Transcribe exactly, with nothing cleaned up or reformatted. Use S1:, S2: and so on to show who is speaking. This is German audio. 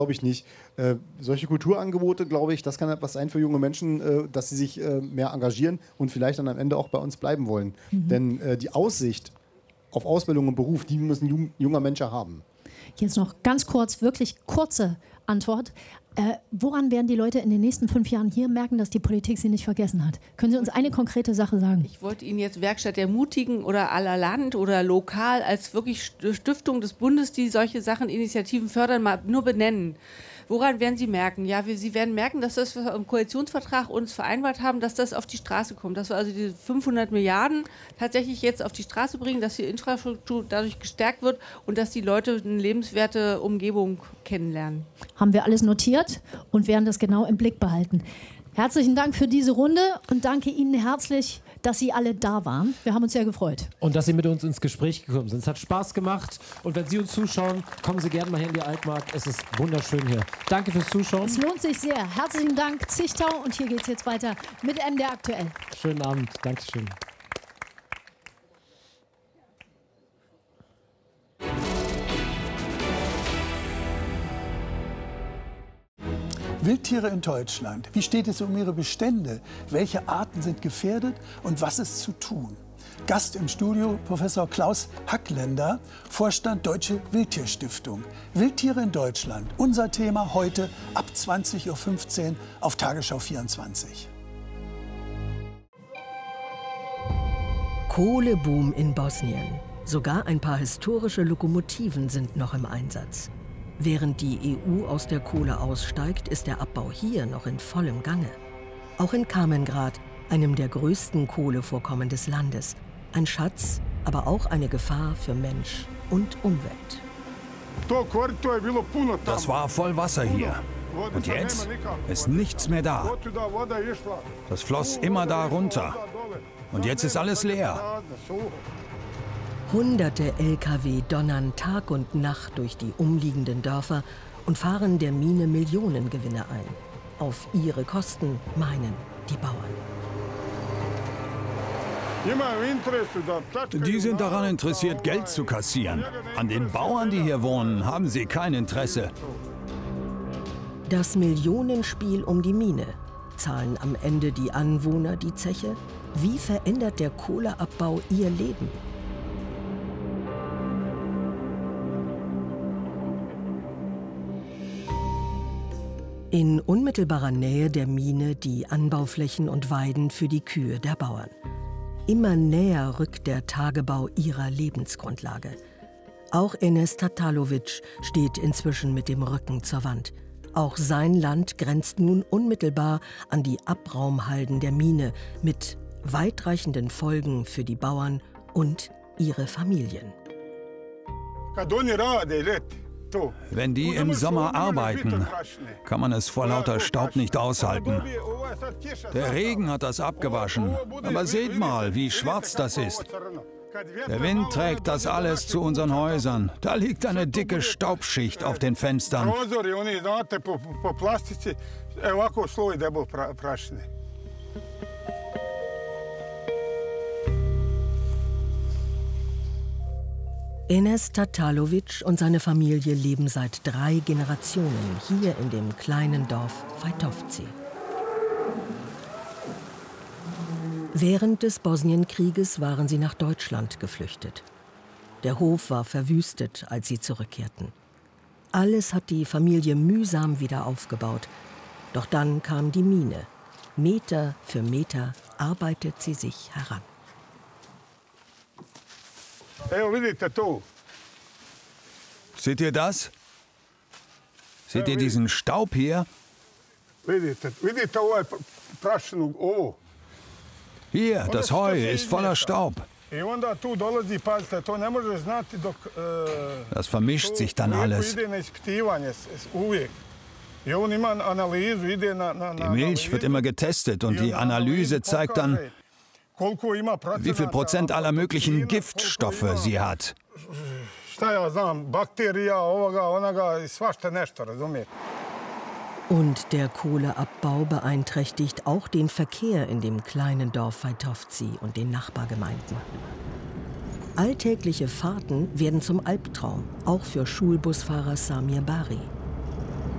S1: Glaube ich nicht. Äh, solche Kulturangebote, glaube ich, das kann etwas sein für junge Menschen, äh, dass sie sich äh, mehr engagieren und vielleicht dann am Ende auch bei uns bleiben wollen. Mhm. Denn äh, die Aussicht auf Ausbildung und Beruf, die muss ein jung, junger Mensch haben.
S2: Jetzt noch ganz kurz, wirklich kurze Antwort. Äh, woran werden die Leute in den nächsten fünf Jahren hier merken, dass die Politik sie nicht vergessen hat? Können Sie uns eine konkrete Sache sagen?
S3: Ich wollte Ihnen jetzt Werkstatt der Mutigen oder aller Land oder lokal als wirklich Stiftung des Bundes, die solche Sachen, Initiativen fördern, mal nur benennen. Woran werden Sie merken? Ja, wir, Sie werden merken, dass das, was wir im Koalitionsvertrag uns vereinbart haben, dass das auf die Straße kommt. Dass wir also diese fünfhundert Milliarden tatsächlich jetzt auf die Straße bringen, dass die Infrastruktur dadurch gestärkt wird und dass die Leute eine lebenswerte Umgebung kennenlernen.
S2: Haben wir alles notiert und werden das genau im Blick behalten. Herzlichen Dank für diese Runde und danke Ihnen herzlich, dass Sie alle da waren. Wir haben uns sehr gefreut.
S4: Und dass Sie mit uns ins Gespräch gekommen sind. Es hat Spaß gemacht. Und wenn Sie uns zuschauen, kommen Sie gerne mal hier in die Altmark. Es ist wunderschön hier. Danke fürs Zuschauen.
S2: Es lohnt sich sehr. Herzlichen Dank, Zichtau. Und hier geht es jetzt weiter mit M D R aktuell.
S4: Schönen Abend. Dankeschön.
S5: Wildtiere in Deutschland. Wie steht es um ihre Bestände? Welche Arten sind gefährdet und was ist zu tun? Gast im Studio Professor Klaus Hackländer, Vorstand Deutsche Wildtierstiftung. Wildtiere in Deutschland. Unser Thema heute ab zwanzig Uhr fünfzehn auf Tagesschau vierundzwanzig.
S6: Kohleboom in Bosnien. Sogar ein paar historische Lokomotiven sind noch im Einsatz. Während die E U aus der Kohle aussteigt, ist der Abbau hier noch in vollem Gange. Auch in Kamengrad, einem der größten Kohlevorkommen des Landes. Ein Schatz, aber auch eine Gefahr für Mensch und Umwelt.
S7: Das war voll Wasser hier. Und jetzt ist nichts mehr da. Das floss immer da runter. Und jetzt ist alles leer.
S6: Hunderte L K W donnern Tag und Nacht durch die umliegenden Dörfer und fahren der Mine Millionengewinne ein. Auf ihre Kosten, meinen die Bauern.
S7: Die sind daran interessiert, Geld zu kassieren. An den Bauern, die hier wohnen, haben sie kein Interesse.
S6: Das Millionenspiel um die Mine. Zahlen am Ende die Anwohner die Zeche? Wie verändert der Kohleabbau ihr Leben? In unmittelbarer Nähe der Mine die Anbauflächen und Weiden für die Kühe der Bauern. Immer näher rückt der Tagebau ihrer Lebensgrundlage. Auch Enes Tatalovic steht inzwischen mit dem Rücken zur Wand. Auch sein Land grenzt nun unmittelbar an die Abraumhalden der Mine mit weitreichenden Folgen für die Bauern und ihre Familien.
S7: Wenn die im Sommer arbeiten, kann man es vor lauter Staub nicht aushalten. Der Regen hat das abgewaschen, aber seht mal, wie schwarz das ist. Der Wind trägt das alles zu unseren Häusern. Da liegt eine dicke Staubschicht auf den Fenstern.
S6: Enes Tatalovic und seine Familie leben seit drei Generationen hier in dem kleinen Dorf Vajtovci. Während des Bosnienkrieges waren sie nach Deutschland geflüchtet. Der Hof war verwüstet, als sie zurückkehrten. Alles hat die Familie mühsam wieder aufgebaut. Doch dann kam die Mine. Meter für Meter arbeitet sie sich heran.
S7: Seht ihr das? Seht ihr diesen Staub hier? Hier, das Heu ist voller Staub. Das vermischt sich dann alles. Die Milch wird immer getestet und die Analyse zeigt dann, wie viel Prozent aller möglichen Giftstoffe sie hat.
S6: Und der Kohleabbau beeinträchtigt auch den Verkehr in dem kleinen Dorf Vajtovci und den Nachbargemeinden. Alltägliche Fahrten werden zum Albtraum, auch für Schulbusfahrer Samir Bari.